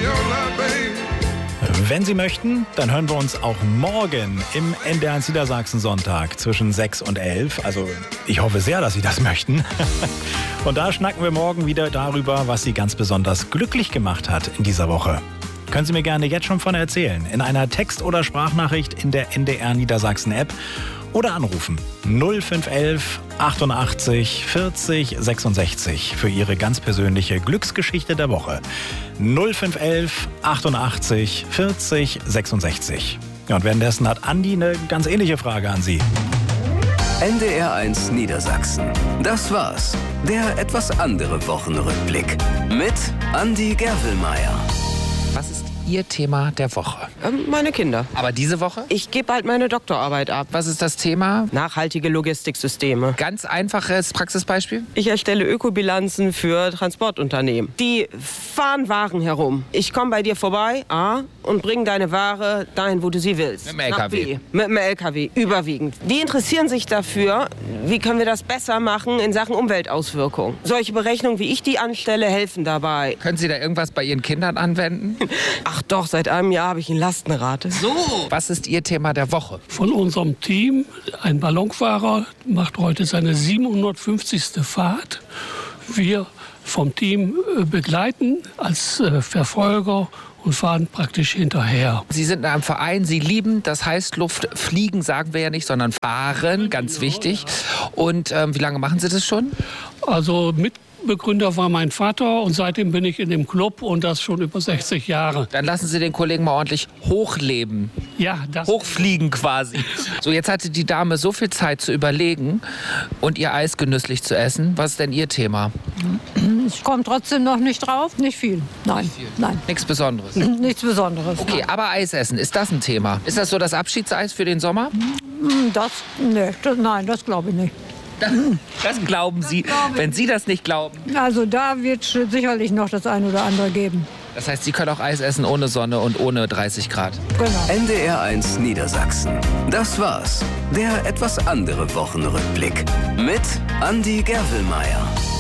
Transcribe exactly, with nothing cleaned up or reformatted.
Wenn Sie möchten, dann hören wir uns auch morgen im N D R eins Niedersachsen Sonntag zwischen sechs und elf. Also ich hoffe sehr, dass Sie das möchten. Und da schnacken wir morgen wieder darüber, was Sie ganz besonders glücklich gemacht hat in dieser Woche. Können Sie mir gerne jetzt schon von erzählen. In einer Text- oder Sprachnachricht in der N D R Niedersachsen App. Oder anrufen null fünf elf achtundachtzig vierzig sechsundsechzig für Ihre ganz persönliche Glücksgeschichte der Woche. null fünf elf achtundachtzig vierzig sechsundsechzig. Ja, und währenddessen hat Andi eine ganz ähnliche Frage an Sie. N D R eins Niedersachsen. Das war's. Der etwas andere Wochenrückblick. Mit Andi Gervelmeier. Was ist Ihr Thema der Woche? Ähm, meine Kinder. Aber diese Woche? Ich gebe bald meine Doktorarbeit ab. Was ist das Thema? Nachhaltige Logistiksysteme. Ganz einfaches Praxisbeispiel? Ich erstelle Ökobilanzen für Transportunternehmen. Die fahren Waren herum. Ich komme bei dir vorbei, A, und bringe deine Ware dahin, wo du sie willst. Mit dem L K W? Nach B. Mit dem L K W, überwiegend. Die interessieren sich dafür, wie können wir das besser machen in Sachen Umweltauswirkungen. Solche Berechnungen, wie ich die anstelle, helfen dabei. Können Sie da irgendwas bei Ihren Kindern anwenden? Ach doch, seit einem Jahr habe ich ein Lastenrad. So. Was ist Ihr Thema der Woche? Von unserem Team, ein Ballonfahrer, macht heute seine siebenhundertfünfzigste Fahrt. Wir vom Team begleiten als Verfolger und fahren praktisch hinterher. Sie sind in einem Verein, Sie lieben das Heißluftfliegen, sagen wir ja nicht, sondern fahren, ganz wichtig. Und ähm, wie lange machen Sie das schon? Also Mitbegründer war mein Vater und seitdem bin ich in dem Club und das schon über sechzig Jahre. Dann lassen Sie den Kollegen mal ordentlich hochleben. Ja, das Hochfliegen quasi. So, jetzt hatte die Dame so viel Zeit zu überlegen und ihr Eis genüsslich zu essen. Was ist denn Ihr Thema? Ich komme trotzdem noch nicht drauf. Nicht viel. Nein, Nicht viel. nein. Nichts Besonderes. Nichts Besonderes. Okay, nein. aber Eis essen, ist das ein Thema? Ist das so das Abschiedseis für den Sommer? Das, nee, das, nein, das glaube ich nicht. Das, das glauben Sie, wenn Sie das nicht glauben. Also da wird es sicherlich noch das ein oder andere geben. Das heißt, Sie können auch Eis essen ohne Sonne und ohne dreißig Grad. Genau. N D R eins Niedersachsen. Das war's. Der etwas andere Wochenrückblick. Mit Andi Gervelmeier.